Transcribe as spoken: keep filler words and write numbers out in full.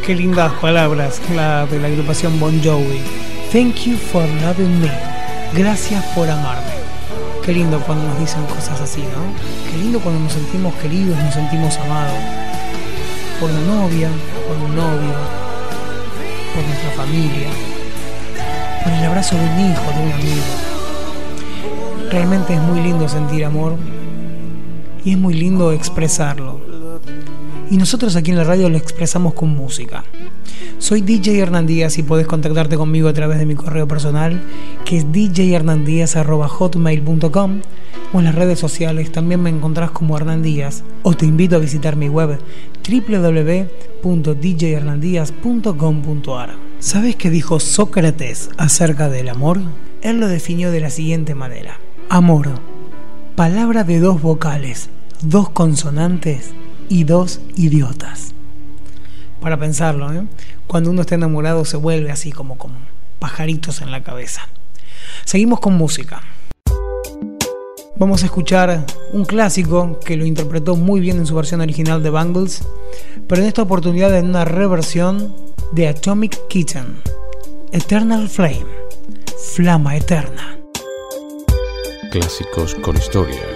Qué lindas palabras, la de la agrupación Bon Jovi. Thank you for loving me. Gracias por amarme. Qué lindo cuando nos dicen cosas así, ¿no? Qué lindo cuando nos sentimos queridos, nos sentimos amados. Por una novia, por un novio, por nuestra familia, por el abrazo de un hijo, de un amigo. Realmente es muy lindo sentir amor y es muy lindo expresarlo. Y nosotros aquí en la radio lo expresamos con música. Soy D J Hernán Díaz y podés contactarte conmigo a través de mi correo personal, que es d j hernán díaz arroba hotmail punto com, o en las redes sociales también me encontrás como Hernán Díaz, o te invito a visitar mi web w w w punto d j hernán díaz punto com punto a r. ¿Sabes qué dijo Sócrates acerca del amor? Él lo definió de la siguiente manera: amor, palabra de dos vocales, dos consonantes y dos idiotas. Para pensarlo, ¿eh? Cuando uno está enamorado se vuelve así como con pajaritos en la cabeza. Seguimos con música. Vamos a escuchar un clásico que lo interpretó muy bien en su versión original de Bangles, pero en esta oportunidad en una reversión de Atomic Kitten, Eternal Flame, Flama Eterna. Clásicos con historia.